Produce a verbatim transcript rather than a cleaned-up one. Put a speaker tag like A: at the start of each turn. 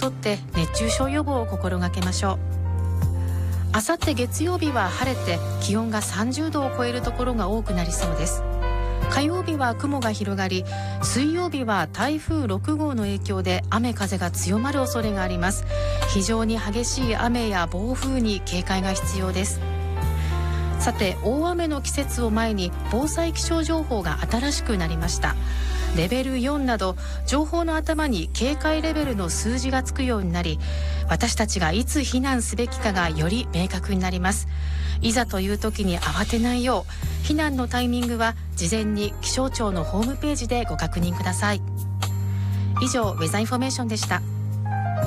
A: とって熱中症予防を心がけましょう。あさって月曜日は晴れて気温がさんじゅうどを超えるところが多くなりそうです。火曜日は雲が広がり、水曜日は台風ろくごうの影響で雨風が強まる恐れがあります。非常に激しい雨や暴風に警戒が必要です。さて、大雨の季節を前に防災気象情報が新しくなりました。レベルよんなど情報の頭に警戒レベルの数字がつくようになり、私たちがいつ避難すべきかがより明確になります。いざという時に慌てないよう、避難のタイミングは事前に気象庁のホームページでご確認ください。以上、ウェザーインフォメーションでした。